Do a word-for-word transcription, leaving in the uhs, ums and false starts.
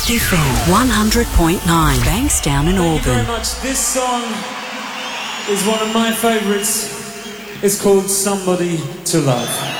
F M one hundred point nine, Bankstown and Thank you Auburn. very much. This song is one of my favourites. It's called Somebody to Love.